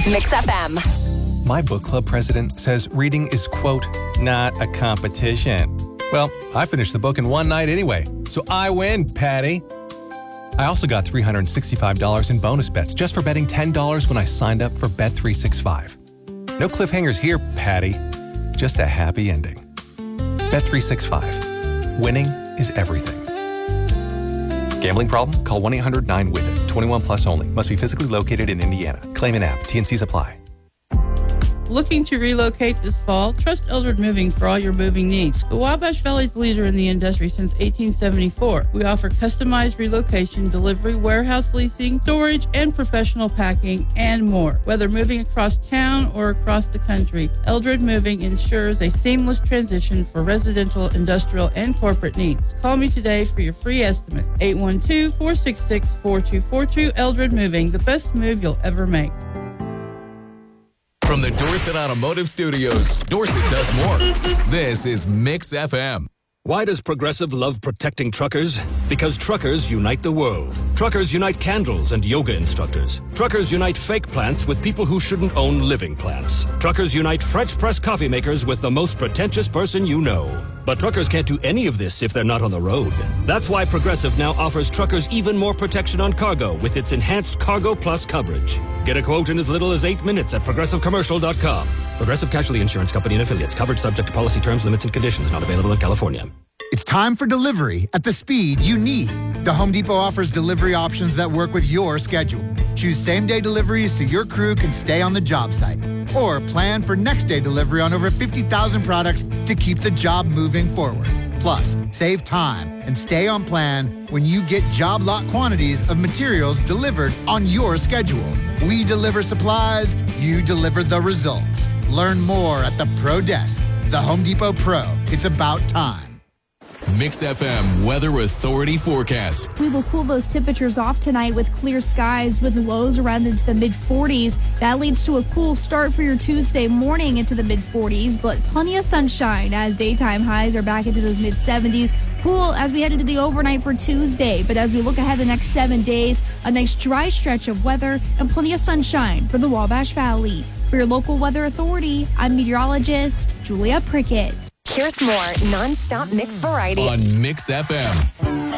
Mix FM. My book club president says reading is, quote, not a competition. Well, I finished the book in one night anyway, so I win, Patty. I also got $365 in bonus bets just for betting $10 when I signed up for Bet365. No cliffhangers here, Patty. Just a happy ending. Bet365. Winning is everything. Gambling problem? Call 1-800-9-WITH-IT. 21 plus only. Must be physically located in Indiana. Claim in app. T&Cs apply. Looking to relocate this fall? Trust Eldred Moving for all your moving needs. The Wabash Valley's leader in the industry since 1874. We offer customized relocation, delivery, warehouse leasing, storage, and professional packing, and more. Whether moving across town or across the country, Eldred Moving ensures a seamless transition for residential, industrial, and corporate needs. Call me today for your free estimate. 812-466-4242. Eldred Moving, the best move you'll ever make. From the Dorset Automotive Studios, Dorset does more. This is Mix FM. Why does Progressive love protecting truckers? Because truckers unite the world. Truckers unite candles and yoga instructors. Truckers unite fake plants with people who shouldn't own living plants. Truckers unite French press coffee makers with the most pretentious person you know. But truckers can't do any of this if they're not on the road. That's why Progressive now offers truckers even more protection on cargo with its enhanced Cargo Plus coverage. Get a quote in as little as 8 minutes at ProgressiveCommercial.com. Progressive Casualty Insurance Company and Affiliates. Coverage subject to policy terms, limits, and conditions. Not available in California. It's time for delivery at the speed you need. The Home Depot offers delivery options that work with your schedule. Choose same-day deliveries so your crew can stay on the job site. Or plan for next-day delivery on over 50,000 products to keep the job moving forward. Plus, save time and stay on plan when you get job lot quantities of materials delivered on your schedule. We deliver supplies, you deliver the results. Learn more at the Pro Desk. The Home Depot Pro. It's about time. Mix FM Weather Authority forecast. We will cool those temperatures off tonight with clear skies with lows around into the mid-40s. That leads to a cool start for your Tuesday morning into the mid-40s, but plenty of sunshine as daytime highs are back into those mid-70s. Cool as we head into the overnight for Tuesday, but as we look ahead the next 7 days, a nice dry stretch of weather and plenty of sunshine for the Wabash Valley. For your local weather authority, I'm meteorologist Julia Prickett. Here's more non-stop mix variety on Mix FM.